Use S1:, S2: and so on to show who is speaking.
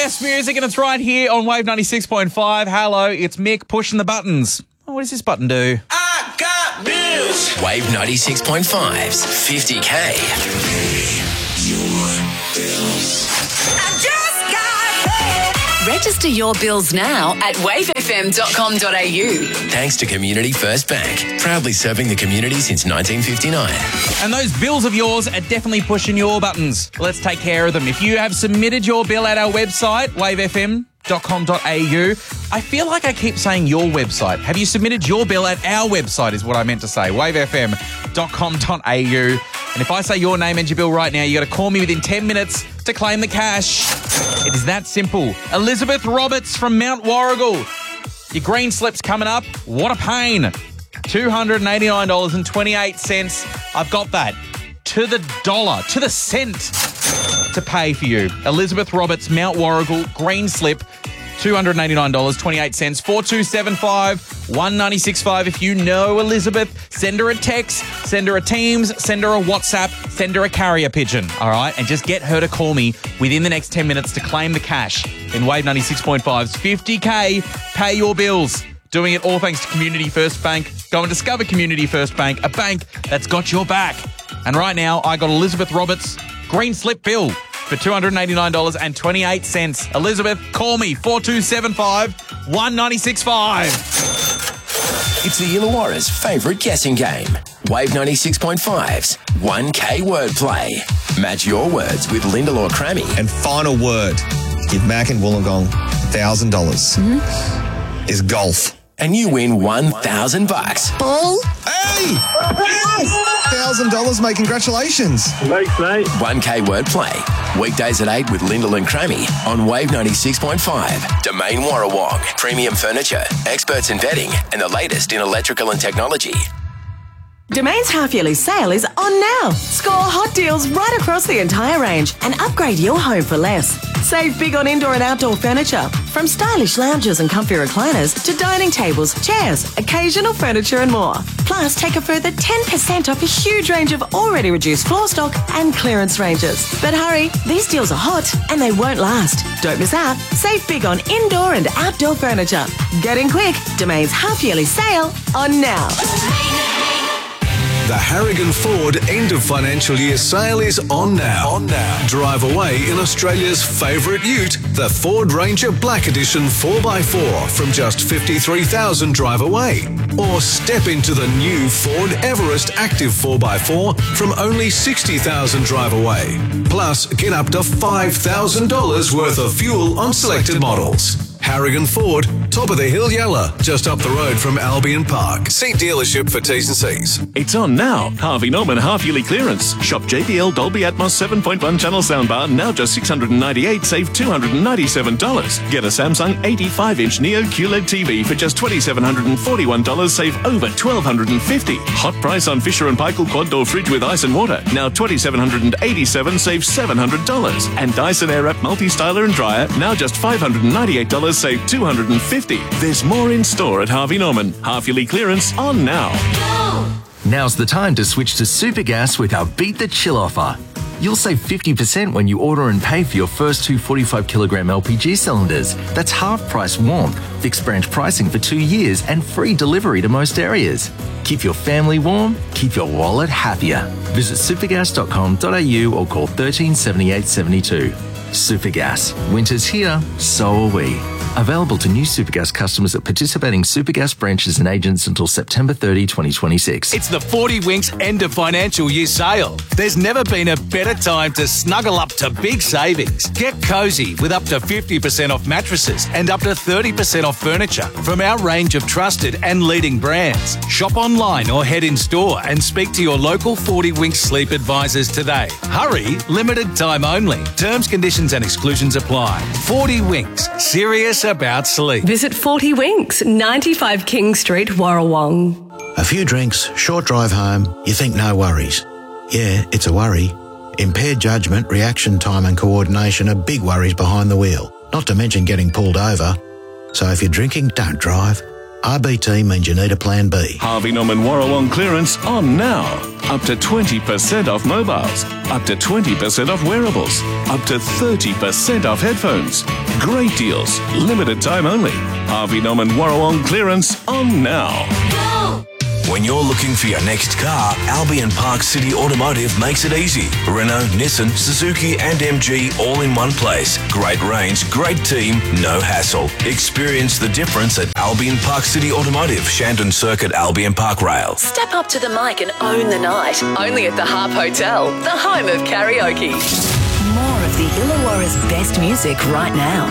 S1: best music, and it's right here on Wave 96.5. Hello, it's Mick pushing the buttons. Oh, what does this button do?
S2: I got bills.
S3: Wave 96.5's 50K.
S2: I just got paid.
S4: Register your bills now at wavefm.com.au.
S3: Thanks to Community First Bank, proudly serving the community since 1959.
S1: And those bills of yours are definitely pushing your buttons. Let's take care of them. If you have submitted your bill at our website, wavefm.com.au, I feel like I keep saying your website. Have you submitted your bill at our website is what I meant to say, wavefm.com.au. And if I say your name and your bill right now, you got to call me within 10 minutes to claim the cash. It is that simple. Elizabeth Roberts from Mount Warrigal. Your green slip's coming up. What a pain. $289.28. I've got that. To the dollar, to the cent to pay for you. Elizabeth Roberts, Mount Warrigal, green slip. $289.28, 4275 1965. If you know Elizabeth, send her a text, send her a Teams, send her a WhatsApp, send her a carrier pigeon, all right? And just get her to call me within the next 10 minutes to claim the cash in Wave 96.5's 50K. Pay your bills. Doing it all thanks to Community First Bank. Go and discover Community First Bank, a bank that's got your back. And right now, I got Elizabeth Roberts' green slip bill for $289.28. Elizabeth, call me, 4275 1965.
S3: It's the Illawarra's favourite guessing game. Wave 96.5's 1K wordplay. Match your words with Lyndall or Crammy.
S5: And final word, give Mac and Wollongong $1,000. Is golf.
S3: And you win $1,000.
S5: Ball? Hey! Yes! $1,000, mate. Congratulations.
S6: Thanks, mate.
S3: 1K wordplay. Weekdays at 8 with Lyndall and Crammy on Wave 96.5. Domain Warrawong. Premium furniture, experts in bedding, and the latest in electrical and technology.
S7: Domain's half-yearly sale is on now. Score hot deals right across the entire range and upgrade your home for less. Save big on indoor and outdoor furniture, from stylish lounges and comfy recliners to dining tables, chairs, occasional furniture and more. Plus, take a further 10% off a huge range of already reduced floor stock and clearance ranges. But hurry, these deals are hot and they won't last. Don't miss out. Save big on indoor and outdoor furniture. Get in quick. Domain's half-yearly sale on now.
S8: The Harrigan Ford end of financial year sale is on now. Drive away in Australia's favourite ute, the Ford Ranger Black Edition 4x4 from just $53,000 drive away. Or step into the new Ford Everest Active 4x4 from only $60,000 drive away. Plus, get up to $5,000 worth of fuel on selected models. Harrigan Ford, top of the hill Yalla, just up the road from Albion Park. See dealership for T's and C's.
S9: It's on now. Harvey Norman half-yearly clearance. Shop JBL Dolby Atmos 7.1 channel soundbar, now just $698, save $297. Get a Samsung 85-inch Neo QLED TV for just $2,741, save over $1,250. Hot price on Fisher & Paykel quad door fridge with ice and water, now $2,787, save $700. And Dyson Airwrap multi-styler and dryer, now just $598, save $250. There's more in store at Harvey Norman. Half-yearly clearance on now.
S10: Now's the time to switch to Supergas with our Beat the Chill offer. You'll save 50% when you order and pay for your first two 45-kilogram LPG cylinders. That's half-price warmth, fixed branch pricing for 2 years, and free delivery to most areas. Keep your family warm, keep your wallet happier. Visit supergas.com.au or call 13 78 72. Supergas. Winter's here, so are we. Available to new Supergas customers at participating Supergas branches and agents until September 30, 2026.
S11: It's the 40 Winks end of financial year sale. There's never been a better time to snuggle up to big savings. Get cosy with up to 50% off mattresses and up to 30% off furniture from our range of trusted and leading brands. Shop online or head in store and speak to your local 40 Winks sleep advisors today. Hurry, limited time only. Terms, conditions and exclusions apply. 40 Winks, serious about sleep.
S12: Visit 40 Winks, 95 King Street, Warrawong.
S13: A few drinks, short drive home, you think no worries. Yeah, it's a worry. Impaired judgment, reaction time and coordination are big worries behind the wheel, not to mention getting pulled over. So if you're drinking, don't drive. RBT means you need a plan B.
S9: Harvey Norman Warrawong clearance on now. Up to 20% off mobiles, up to 20% off wearables, up to 30% off headphones. Great deals, limited time only. Harvey Norman Warrawong clearance on now.
S6: When you're looking for your next car, Albion Park City Automotive makes it easy. Renault, Nissan, Suzuki and MG all in one place. Great range, great team, no hassle. Experience the difference at Albion Park City Automotive, Shandon Circuit, Albion Park Rail.
S4: Step up to the mic and own the night. Only at the Harp Hotel, the home of karaoke. More of the Illawarra's best music right now.